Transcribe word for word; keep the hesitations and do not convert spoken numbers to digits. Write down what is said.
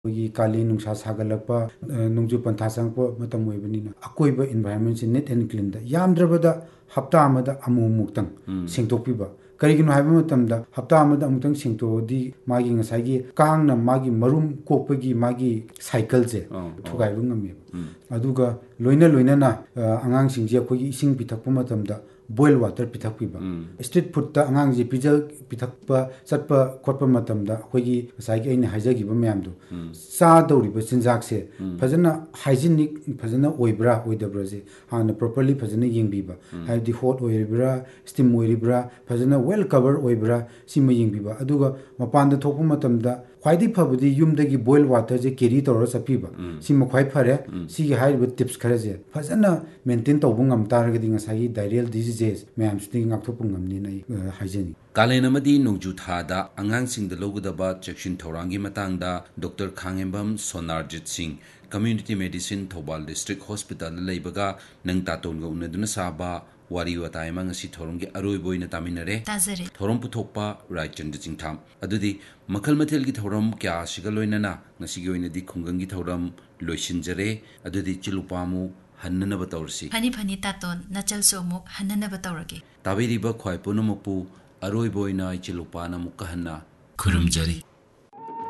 ꯑꯩꯈꯣꯏꯒꯤ ꯀꯥꯂꯦꯟ ꯅꯨꯡꯁꯥ ꯁꯥꯒꯠꯂꯛꯄ ꯅꯣꯡꯖꯨ ꯄꯟꯊꯥ ꯆꯪꯉꯛꯄ ꯃꯇꯝ ꯑꯣꯏꯕꯅꯤꯅ ꯑꯀꯣꯏꯕ ꯏꯟꯚꯥꯏꯔꯟꯃꯦꯟꯁꯤ ꯅꯤꯠ ꯑꯦꯟ ꯀ꯭ꯂꯤꯟꯗ ꯌꯥꯝꯗ꯭ꯔꯕꯗ ꯍꯞꯇꯥ ꯑꯃꯗ ꯑꯃꯨꯛꯃꯨꯛꯇꯪ ꯁꯦꯡꯗꯣꯛꯄꯤꯕ ꯀꯔꯤꯒꯤꯅꯣ ꯍꯥꯏꯕ ꯃꯇꯝꯗ ꯍꯞꯇꯥ ꯑꯃꯗ ꯑꯃꯨꯛꯇꯪ ꯁꯦꯡꯗꯣꯛꯑꯗꯤ ꯃꯥꯒꯤ ꯉꯁꯥꯏꯒꯤ ꯀꯥꯡꯅ ꯃꯥꯒꯤ ꯃꯔꯨꯝ ꯀꯣꯛꯄꯒꯤ ꯃꯥꯒꯤ ꯁꯥꯏꯀꯜꯁꯦ ꯊꯨꯒꯥꯏꯕ ꯉꯝꯃꯦꯕ ꯑꯗꯨꯒ ꯂꯣꯏꯅ ꯂꯣꯏꯅꯅ ꯑꯉꯥꯡꯁꯤꯡꯁꯦ ꯑꯩꯈꯣꯏꯒꯤ ꯏꯁꯤꯡ ꯄꯤꯊꯛꯄ ꯃꯇꯝꯗ ꯕꯣꯏꯜ ꯋꯥꯇꯔ ꯄꯤꯊꯛꯄꯤꯕ ꯁ꯭ꯇ꯭ꯔꯤꯠ ꯐꯨꯗꯇ ꯑꯉꯥꯡꯁꯦ ꯄꯤꯖ ꯄꯤꯊꯛꯄ ꯆꯠꯄ ꯈꯣꯠꯄ ꯃꯇꯝꯗ ꯑꯩꯈꯣꯏꯒꯤ ꯉꯁꯥꯏꯒꯤ ꯑꯩꯅ ꯍꯥꯏꯖꯈꯤꯕ ꯃꯌꯥꯝꯗꯣ ꯆꯥꯗꯧꯔꯤꯕ ꯆꯤꯟꯖꯥꯛꯁꯦ ꯐꯖꯅ ꯍꯥꯏꯖꯤꯅꯤꯛ ꯐꯖꯅ ꯑꯣꯏꯕ꯭ꯔꯥ ꯑꯣꯏꯗꯕ꯭ꯔꯥꯁꯦ ꯍꯥꯟꯅ ꯄ꯭ꯔꯣꯄꯔꯂꯤ ꯐꯖꯅ ꯌꯦꯡꯕꯤꯕ ꯍꯥꯏꯕꯗꯤ ꯍꯣꯠ ꯑꯣꯏꯔꯤꯕ꯭ꯔꯥ ꯁ꯭ꯇꯤꯝ ꯑꯣꯏꯔꯤꯕ꯭ꯔꯥ ꯐꯖꯅ ꯋꯦꯜ ꯀꯕꯔ ꯑꯣꯏꯕ꯭ꯔꯥ ꯁꯤꯃ ꯌꯦꯡꯕꯤꯕ ꯑꯗꯨꯒ ꯃꯄꯥꯟꯗ ꯊꯣꯛꯄ ꯃꯇꯝꯗ ꯈ꯭ꯋꯥꯏꯗꯒꯤ ꯐꯕꯗꯤ ꯌꯨꯝꯗꯒꯤ ꯕꯣꯏꯜ ꯋꯥꯇꯔꯁꯦ ꯀꯦꯔꯤ ꯇꯧꯔꯒ ꯆꯠꯄꯤꯕ ꯁꯤꯃ ꯈ꯭ꯋꯥꯏ ꯐꯔꯦ ꯁꯤꯒꯤ ꯍꯥꯏꯔꯤꯕ ꯇꯤꯞꯁ ꯈꯔꯁꯦ ꯐꯖꯅ ꯃꯦꯟꯇꯦꯟ ꯇꯧꯕ ꯉꯝ ꯇꯥꯔꯒꯗꯤ ꯉꯁꯥꯏꯒꯤ ꯗꯥꯏꯔꯤꯌꯦꯜ ꯗꯤꯖꯤꯖꯦꯁ ꯃꯌꯥꯝꯁꯤꯗꯒꯤ ꯉꯥꯛꯊꯣꯛꯄ ꯉꯝꯅꯤꯅ ꯑꯩ ꯍꯥꯏꯖꯅꯤꯡꯉꯤ ꯀꯥꯂꯦꯟ ꯑꯃꯗꯤ ꯅꯣꯡꯖꯨ ꯊꯥꯗ ꯑꯉꯥꯡꯁꯤꯡꯗ ꯂꯧꯒꯗꯕ ꯆꯦꯛꯁꯤꯟ ꯊꯧꯔꯥꯡꯒꯤ ꯃꯇꯥꯡꯗ ꯗꯣꯛꯇꯔ ꯈꯥꯡꯉꯦꯝꯕꯝ ꯁꯣꯅꯥꯔꯖꯤꯠ ꯁꯤꯡ ꯀꯝꯃ꯭ꯌꯨꯅꯤꯇꯤ ꯃꯦꯗꯤꯁꯤꯟ ꯊꯧꯕꯥꯜ ꯗꯤꯁꯇ꯭ꯔꯤꯛ ꯍꯣꯁꯄꯤꯇꯥꯜꯗ ꯂꯩꯕꯒ ꯅꯪ ꯇꯥꯇꯣꯟꯒ ꯎꯅꯗꯨꯅ ꯁꯥꯕ ꯋꯥꯔꯤ ꯋꯥꯇꯥꯏ ꯑꯃ ꯉꯁꯤ ꯊꯧꯔꯝꯒꯤ ꯑꯔꯣꯏꯕ ꯑꯣꯏꯅ ꯇꯥꯃꯤꯟꯅꯔꯦ ꯇꯥꯖꯔꯦ ꯊꯧꯔꯝ ꯄꯨꯊꯣꯛꯄ ꯔꯥꯏꯆꯟꯗ꯭ꯔ ꯆꯤꯡꯊꯥꯝ ꯑꯗꯨꯗꯤ ꯃꯈꯜ ꯃꯊꯦꯜꯒꯤ ꯊꯧꯔꯝ ꯀꯌꯥ ꯑꯁꯤꯒ ꯂꯣꯏꯅꯅ ꯉꯁꯤꯒꯤ ꯑꯣꯏꯅꯗꯤ ꯈꯨꯡꯒꯪꯒꯤ ꯊꯧꯔꯝ ꯂꯣꯏꯁꯤꯟꯖꯔꯦ ꯑꯗꯨꯗꯤ ꯆꯤꯂꯨꯄꯥꯃꯨ ꯍꯟꯅꯅꯕ ꯇꯧꯔꯁꯤ ꯐꯅꯤ ꯐꯅꯤ ꯇꯥꯇꯣꯟ ꯅꯆꯜꯁꯨ ꯑꯃꯨꯛ ꯍꯟꯅꯅꯕ ꯇꯧꯔꯒꯦ ꯇꯥꯕꯤꯔꯤꯕ ꯈ꯭ꯋꯥꯏ ꯄꯨꯝꯅꯃꯛꯄꯨ ꯑꯔꯣꯏꯕ ꯑꯣꯏꯅ ꯏꯆꯤꯜ ꯎꯄꯥꯅ ꯑꯃꯨꯛꯀ ꯍꯟꯅ ꯈꯨꯔꯨꯝꯖꯔꯤ